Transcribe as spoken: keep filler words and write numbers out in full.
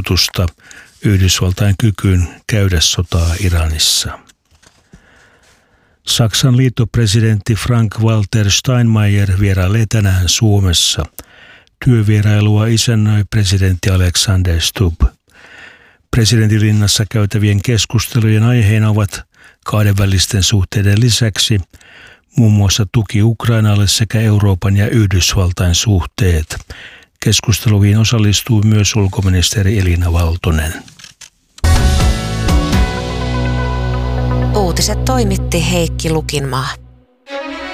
luototusta Yhdysvaltain kykyyn käydä sotaa Iranissa. Saksan liittopresidentti Frank-Walter Steinmeier vierailee tänään Suomessa. Työvierailua isännöi presidentti Alexander Stubb. Presidentinlinnassa käytävien keskustelujen aiheena ovat kahdenvälisten suhteiden lisäksi muun muassa tuki Ukrainalle sekä Euroopan ja Yhdysvaltain suhteet. Keskusteluihin osallistuu myös ulkoministeri Elina Valtonen. Uutiset toimitti Heikki Lukinmaa.